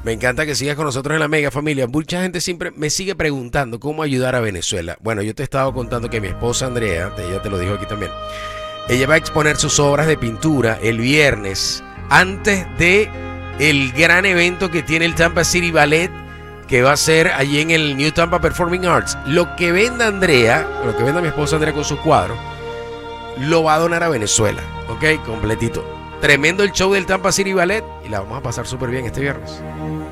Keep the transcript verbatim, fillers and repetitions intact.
Me encanta que sigas con nosotros en la Mega Familia. Mucha gente siempre me sigue preguntando cómo ayudar a Venezuela. Bueno, yo te he estado contando que mi esposa Andrea, ella te lo dijo aquí también, ella va a exponer sus obras de pintura el viernes antes de el gran evento que tiene el Tampa City Ballet, que va a ser allí en el New Tampa Performing Arts. Lo que venda Andrea, lo que venda mi esposa Andrea con sus cuadros, lo va a donar a Venezuela, ¿ok? Completito. Tremendo el show del Tampa City Ballet y la vamos a pasar súper bien este viernes.